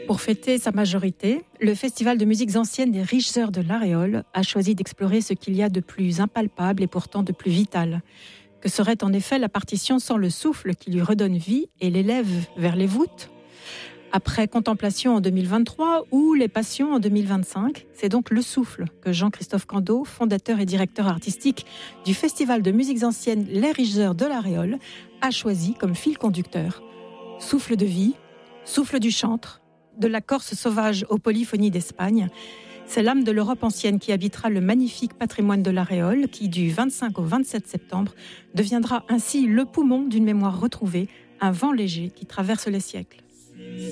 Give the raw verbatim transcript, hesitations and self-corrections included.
Pour fêter sa majorité, le Festival de musiques anciennes des Riches Heures de l'Aréole a choisi d'explorer ce qu'il y a de plus impalpable et pourtant de plus vital. Que serait en effet la partition sans le souffle qui lui redonne vie et l'élève vers les voûtes ? Après Contemplation en deux mille vingt-trois ou Les Passions en deux mille vingt-cinq, c'est donc le souffle que Jean-Christophe Candeau, fondateur et directeur artistique du Festival de musiques anciennes Les Riches Heures de l'Aréole, a choisi comme fil conducteur. Souffle de vie, souffle du chantre, de la Corse sauvage aux polyphonies d'Espagne. C'est l'âme de l'Europe ancienne qui habitera le magnifique patrimoine de l'Aréole qui, du vingt-cinq au vingt-sept septembre, deviendra ainsi le poumon d'une mémoire retrouvée, un vent léger qui traverse les siècles.